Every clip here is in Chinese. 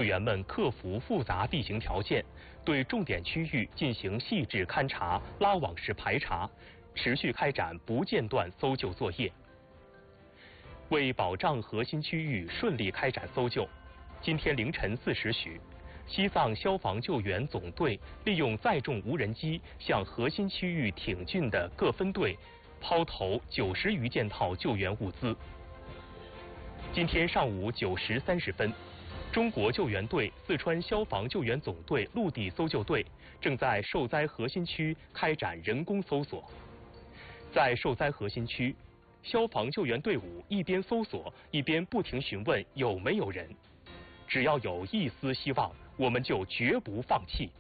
员们克服复杂地形条件，对重点区域进行细致勘察、拉网式排查，持续开展不间断搜救作业。为保障核心区域顺利开展搜救，今天凌晨4时许，西藏消防救援总队利用载重无人机向核心区域挺进的各分队抛投90余件套救援物资。今天上午9时30分，中国救援队四川消防救援总队陆地搜救队正在受灾核心区开展人工搜索。在受灾核心区，消防救援队伍一边搜索，一边不停询问有没有人。只要有一丝希望，我们就绝不放弃。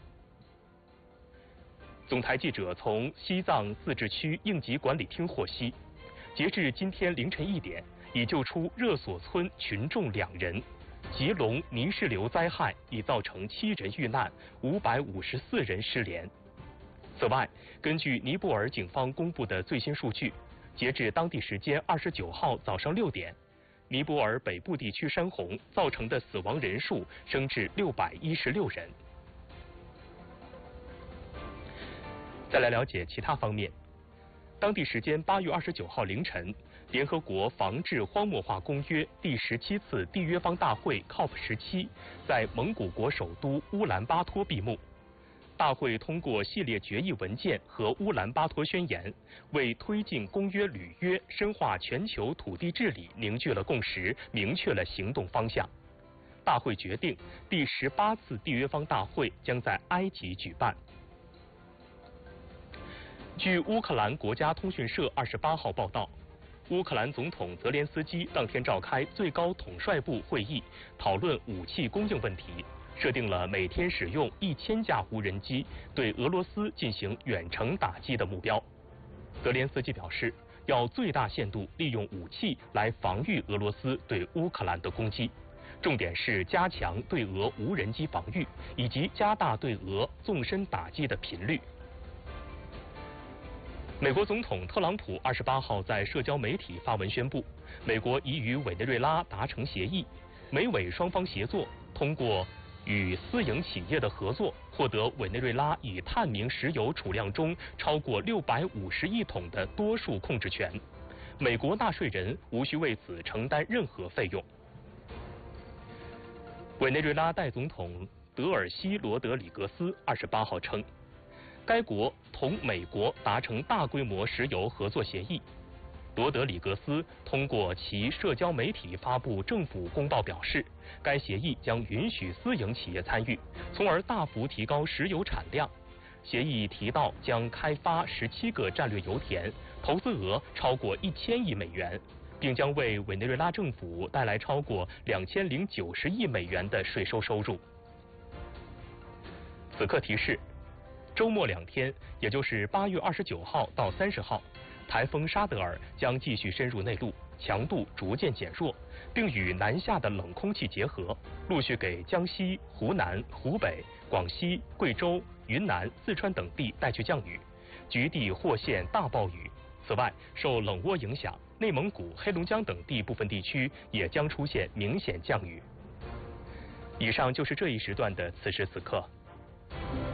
总台记者从西藏自治区应急管理厅获悉，截至今天凌晨1点，已救出热所村群众2人。吉隆泥石流灾害已造成7人遇难，554人失联。此外，根据尼泊尔警方公布的最新数据，截至当地时间29号早上6点，尼泊尔北部地区山洪造成的死亡人数升至616人。再来了解其他方面。当地时间8月29号凌晨，联合国防治荒漠化公约第17次缔约方大会 COP17 在蒙古国首都乌兰巴托闭幕。大会通过系列决议文件和乌兰巴托宣言，为推进公约履约、深化全球土地治理凝聚了共识，明确了行动方向。大会决定，第18次缔约方大会将在埃及举办。据乌克兰国家通讯社28号报道，乌克兰总统泽连斯基当天召开最高统帅部会议，讨论武器供应问题，设定了每天使用1000架无人机对俄罗斯进行远程打击的目标。泽连斯基表示，要最大限度利用武器来防御俄罗斯对乌克兰的攻击，重点是加强对俄无人机防御，以及加大对俄纵深打击的频率。美国总统特朗普28号在社交媒体发文宣布，美国已与委内瑞拉达成协议，美委双方协作，通过与私营企业的合作，获得委内瑞拉已探明石油储量中超过650亿桶的多数控制权，美国纳税人无需为此承担任何费用。委内瑞拉代总统德尔西罗德里格斯28号称，该国同美国达成大规模石油合作协议。罗德里格斯通过其社交媒体发布政府公报表示，该协议将允许私营企业参与，从而大幅提高石油产量。协议提到将开发17个战略油田，投资额超过1000亿美元，并将为委内瑞拉政府带来超过2090亿美元的税收收入。此刻提示，周末2天，也就是8月29号到30号，台风沙德尔将继续深入内陆，强度逐渐减弱，并与南下的冷空气结合，陆续给江西、湖南、湖北、广西、贵州、云南、四川等地带去降雨，局地或现大暴雨。此外，受冷涡影响，内蒙古、黑龙江等地部分地区也将出现明显降雨。以上就是这一时段的此时此刻。